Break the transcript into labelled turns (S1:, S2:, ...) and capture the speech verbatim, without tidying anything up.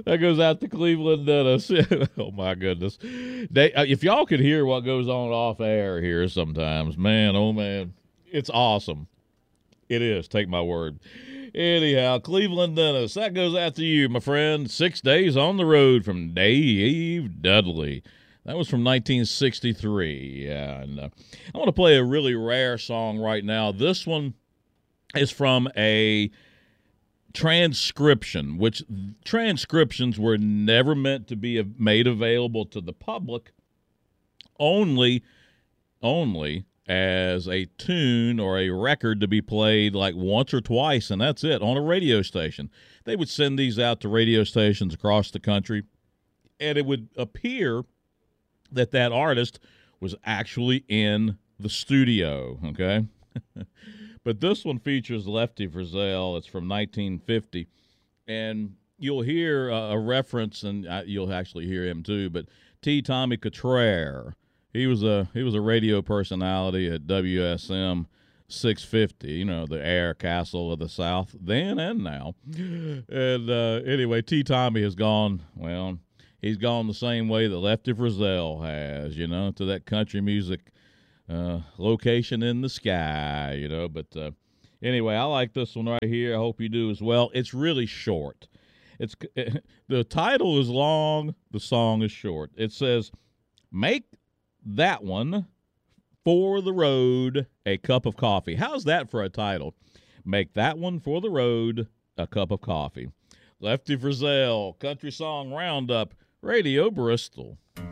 S1: That goes out to Cleveland, Dennis. Oh, my goodness. They, uh, if y'all could hear what goes on off air here sometimes, man, oh, man, it's awesome. It is, take my word. Anyhow, Cleveland, Dennis, that goes out to you, my friend. Six Days on the Road from Dave Dudley. That was from nineteen sixty-three. Yeah, and uh, I want to play a really rare song right now. This one is from a transcription, which transcriptions were never meant to be made available to the public, only, only as a tune or a record to be played like once or twice, and that's it, on a radio station. They would send these out to radio stations across the country, and it would appear that that artist was actually in the studio, okay? But this one features Lefty Frizzell. It's from nineteen fifty, and you'll hear a, a reference, and uh, you'll actually hear him too, but T. Tommy Cottrell. He was a he was a radio personality at W S M six fifty, you know, the Air Castle of the South, then and now. And uh, anyway, T. Tommy has gone, well, he's gone the same way that Lefty Frizzell has, you know, to that country music uh, location in the sky, you know. But uh, anyway, I like this one right here. I hope you do as well. It's really short. It's the title is long, the song is short. It says, "Make that one for the road a cup of coffee." How's that for a title? Make that one for the road a cup of coffee. Lefty Frizzell, Country Song Roundup, Radio Bristol.